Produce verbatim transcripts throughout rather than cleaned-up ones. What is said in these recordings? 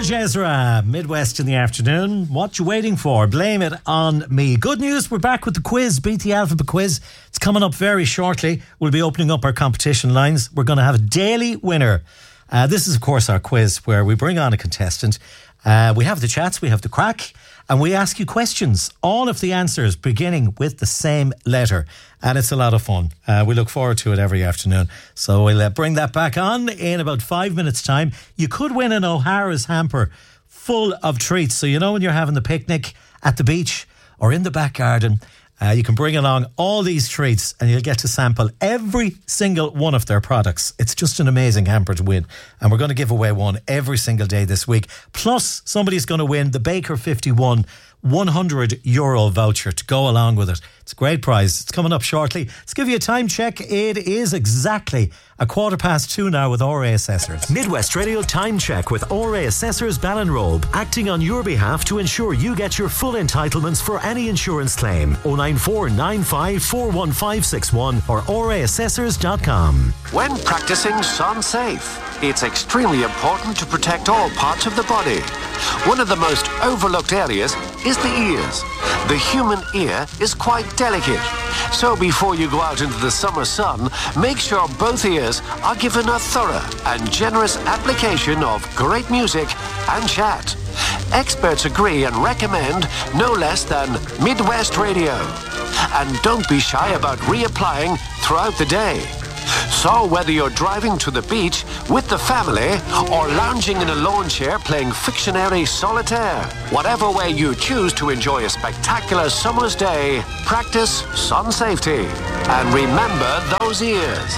George Ezra, Midwest in the afternoon. What you waiting for? Blame it on me. Good news, we're back with the quiz, Beat the Alphabet quiz. It's coming up very shortly. We'll be opening up our competition lines. We're going to have a daily winner. Uh, this is, of course, our quiz where we bring on a contestant. Uh, we have the chats, we have the crack, and we ask you questions. All of the answers beginning with the same letter. And it's a lot of fun. Uh, we look forward to it every afternoon. So we'll uh, bring that back on in about five minutes' time. You could win an O'Hara's hamper full of treats. So you know when you're having the picnic at the beach or in the back garden, uh, you can bring along all these treats and you'll get to sample every single one of their products. It's just an amazing hamper to win. And we're going to give away one every single day this week. Plus, somebody's going to win the Baker fifty-one one hundred euro voucher to go along with it. It's a great prize. It's coming up shortly. Let's give you a time check. It is exactly a quarter past two now with R A Assessors. Midwest Radio Time Check with R A Assessors Ballinrobe, acting on your behalf to ensure you get your full entitlements for any insurance claim. oh nine four nine five four one five six one or r a assessors dot com. When practicing Sun Safe, it's extremely important to protect all parts of the body. One of the most overlooked areas is the ears. The human ear is quite delicate. So before you go out into the summer sun, make sure both ears are given a thorough and generous application of great music and chat. Experts agree and recommend no less than Midwest Radio. And don't be shy about reapplying throughout the day. So whether you're driving to the beach with the family or lounging in a lawn chair playing Fictionary Solitaire, whatever way you choose to enjoy a spectacular summer's day, practice sun safety. And remember those ears.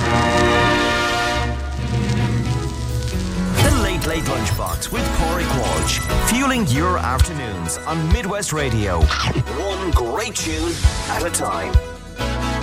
The Late Late Lunchbox with Pádraig Walsh, fueling your afternoons on Midwest Radio. One great tune at a time.